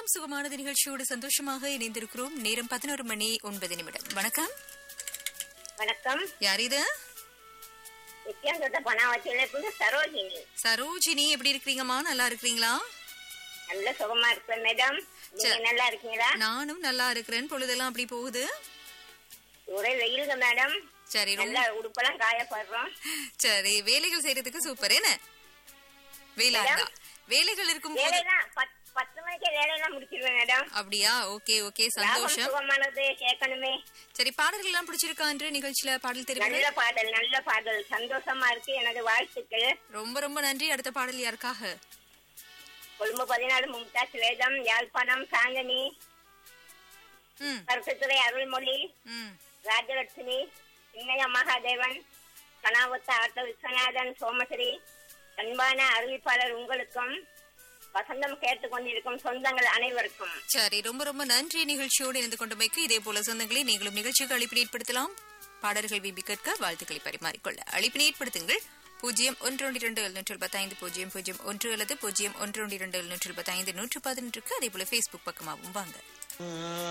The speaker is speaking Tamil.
வணக்கம். சுகமானது நிகழ்ச்சியோடு சந்தோஷமாக இணைந்திருக்கிறோம். நேரம் 11:09. வணக்கம். வணக்கம். யார் இது? சரோஜினி. சரோஜினி, எப்படி இருக்கிறீங்கம்மா? நல்லா இருக்கிறீங்களா? நல்ல சுகமா இருப்பேன் மேடம். நீங்க நல்லா இருக்கீங்களா? நானும் நல்லா இருக்கிறேன். பொழுதெல்லாம் அப்படி போகுது? ஒரே வெயிலுங்க மேடம். சரி, நல்லா உடுப்பெல்லாம் காயப்படுறோம். சரி, வேலைகள் செய்யறதுக்கு சூப்பர். என்ன வேலை வேலைகள் இருக்கும்? வேலைதான் 10 மணிக்கே வேலையெல்லாம் முடிச்சிருவேன் மேடம். அப்படியா? ஓகே ஓகே, சந்தோஷம். சுகமானது கேட்கணுமே. சரி, பாடல்கள் எல்லாம் பிடிச்சிருக்கா? என்று நிகழ்ச்சியில பாடல் தெரியும். நல்ல பாடல் சந்தோஷமா இருக்கு. எனக்கு வாழ்த்துக்கள். ரொம்ப ரொம்ப நன்றி. அடுத்த பாடல் யாருக்காக? கொழும்பு 14 மும்தாஜ் வேதம், யாழ்ப்பாணம் சாந்தனி, கருத்துத்துறை அருள்மொழி, ராஜலட்சுமி, இன்னய மகாதேவன், கனாவத்த ஆட்ட விஸ்வநாதன், சோமஸ்ரீ, அன்பான அறிவிப்பாளர் உங்களுக்கும், வசந்தம் கேட்டுக்கொண்டிருக்கும் சொந்தங்கள் அனைவருக்கும். சரி, ரொம்ப ரொம்ப நன்றி. நிகழ்ச்சியோடு இணைந்து கொண்டமைக்கு. இதே போல சொந்தங்களை நீங்களும் நிகழ்ச்சிக்கு அழைப்பினை ஏற்படுத்தலாம். பாடல்கள் விபி கேட்க, வாழ்த்துக்களை பரிமாறிக்கொள்ள அழைப்பினை ஏற்படுத்துங்கள். 012715 001 அல்லது 012715 111. அதே போல Facebook பக்கமாகவும் வாங்க.